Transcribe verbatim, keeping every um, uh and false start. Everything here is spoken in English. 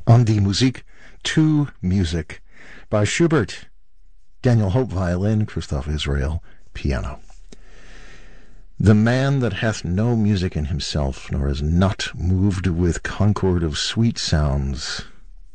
On die Musik to Music by Schubert. Daniel Hope, violin, Christoph Israel, piano. The man that hath no music in himself, nor is not moved with concord of sweet sounds,